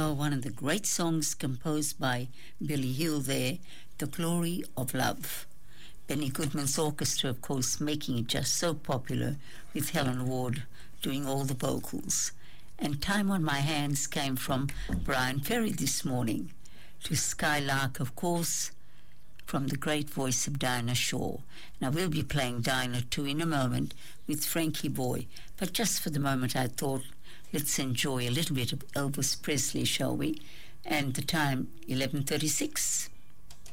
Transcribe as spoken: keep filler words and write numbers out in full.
Well, one of the great songs composed by Billy Hill there, The Glory of Love. Benny Goodman's orchestra, of course, making it just so popular with Helen Ward doing all the vocals. And Time on My Hands came from Brian Ferry this morning. To Skylark, of course, from the great voice of Dinah Shaw. Now, we'll be playing Dinah too in a moment with Frankie Boy, but just for the moment I thought let's enjoy a little bit of Elvis Presley, shall we? And the time, eleven thirty-six.